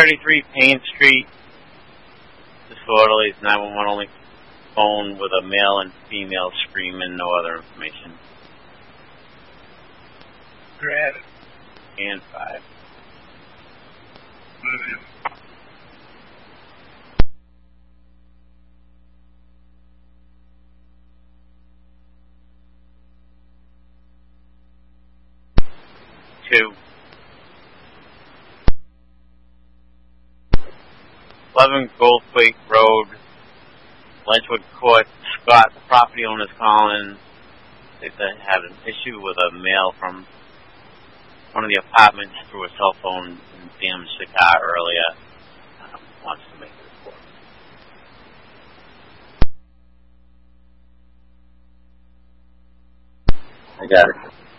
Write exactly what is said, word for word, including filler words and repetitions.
thirty-three Payne Street. Disorderlies, nine one one only phone with a male and female screaming, no other information. Grab it. And five. Mm-hmm. Two. eleven Goldthwaite Road, Blanchwood Court. Scott, the property owner's calling. They had an issue with a mail from one of the apartments through a cell phone and damaged the car earlier. Um, wants to make a report. I got it.